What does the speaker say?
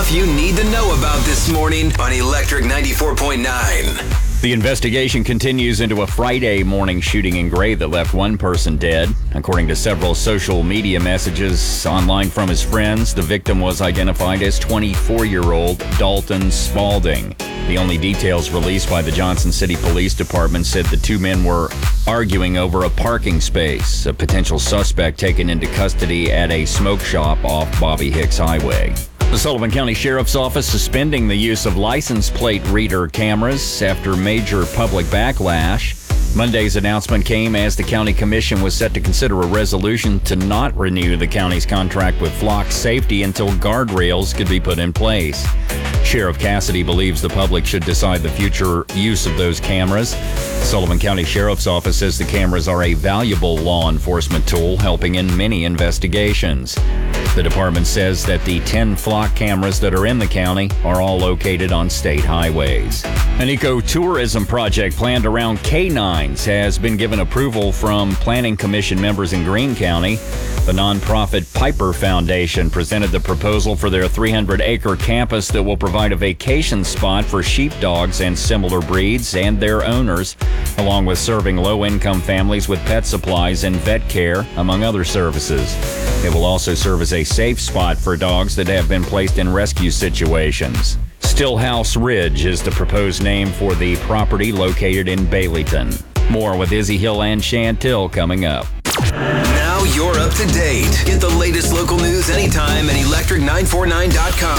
stuff you need to know about this morning on Electric 94.9. The investigation continues into a Friday morning shooting in Gray that left one person dead. According to several social media messages online from his friends, the victim was identified as 24-year-old Dalton Spaulding. The only details released by the Johnson City Police Department said the two men were arguing over a parking space, a potential suspect taken into custody at a smoke shop off Bobby Hicks Highway. The Sullivan County Sheriff's Office suspending the use of license plate reader cameras after major public backlash. Monday's announcement came as the county commission was set to consider a resolution to not renew the county's contract with Flock Safety until guardrails could be put in place. Sheriff Cassidy believes the public should decide the future use of those cameras. The Sullivan County Sheriff's Office says the cameras are a valuable law enforcement tool helping in many investigations. The department says that the 10 Flock cameras that are in the county are all located on state highways. An ecotourism project planned around canines has been given approval from Planning Commission members in Greene County. The nonprofit Piper Foundation presented the proposal for their 300-acre campus that will provide a vacation spot for sheepdogs and similar breeds and their owners, along with serving low-income families with pet supplies and vet care, among other services. It will also serve as a safe spot for dogs that have been placed in rescue situations. Stillhouse Ridge is the proposed name for the property located in Baileyton. More with Izzy Hill and Chantil coming up. Now you're up to date. Get the latest local news anytime at electric949.com.